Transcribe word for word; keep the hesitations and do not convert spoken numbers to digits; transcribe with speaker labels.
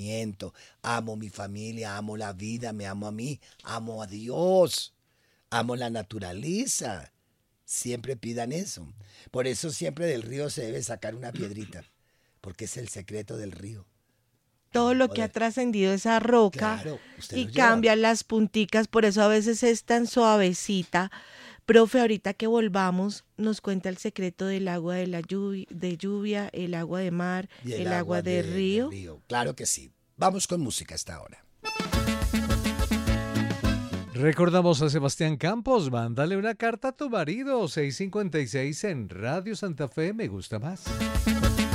Speaker 1: amo mi familia, amo la vida, me amo a mí, amo a Dios, amo la naturaleza. Siempre pidan eso. Por eso siempre del río se debe sacar una piedrita, porque es el secreto del río.
Speaker 2: Todo lo que ha
Speaker 1: Poder.
Speaker 2: trascendido esa roca
Speaker 1: Claro, usted
Speaker 2: y
Speaker 1: lo lleva.
Speaker 2: cambian las punticas, por eso a veces es tan suavecita. Profe, ahorita que volvamos, nos cuenta el secreto del agua de la lluvia, de lluvia, el agua de mar,
Speaker 1: Y
Speaker 2: el, agua de,
Speaker 1: de, de
Speaker 2: río.
Speaker 1: río. Claro que sí. Vamos con música hasta ahora.
Speaker 3: Recordamos a Sebastián Campos, mándale una carta a tu marido, seis cincuenta y seis en Radio Santa Fe, me gusta más.